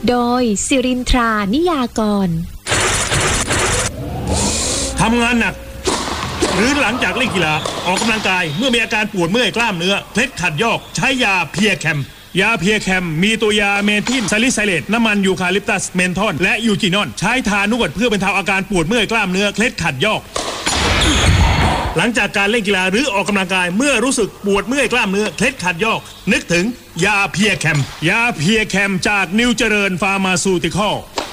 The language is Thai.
โดยสิรินทรานิยากรทำงานหนักหรือหลังจากเล่นกีฬาออกกำลังกายเมื่อมีอาการปวดเมื่อยกล้ามเนื้อเคล็ดขัดยอกใช้ยาเพียแคมยาเพียแคมมีตัวยาเมทิลซาลิไซเลตน้ำมันยูคาลิปตัสเมนทอลและยูจินอนใช้ทานวดเพื่อบรรเทาอาการปวดเมื่อยกล้ามเนื้อเคล็ดขัดยอกหลังจากการเล่นกีฬาหรือออกกำลังกายเมื่อรู้สึกปวดเมื่อยกล้ามเนื้อเคล็ดขัดยอกนึกถึงยาเพียแคมยาเพียแคมจากนิวเจริญฟาร์มาซูติคอล